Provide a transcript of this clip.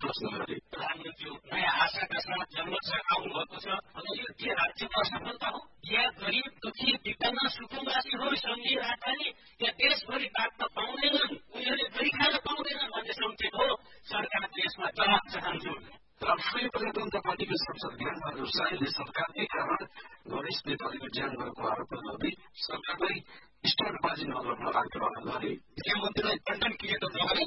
प्रश्न गरे। प्रधानमन्त्री नयाँ आशाका साथ जन्मोत्सव आउनुभएको छ। यो के राज्यको असफलता हो या गरिब दुखी विपन्न सुकुम्बासी हो सङ्घीय राजधानी या देशभरि बाँच्न पाउँदैनन्, उनीहरूले गरी खान पाउँदैनन् भन्ने सङ्केत हो। सरकारले यसमा जवाब चाहन्छु। राष्ट्रिय प्रजातन्त्र पार्टीका सांसद ज्ञानबहादुर साईले सरकारकै कारण वरिष्ठ नेताहरूको ज्यान गएको आरोप लगाउँदै सरकारलाई स्टन्टबाजी नगर्न आग्रह गरे। गृहमन्त्रीलाई कन्टेन्ट क्रिएटर लगाउने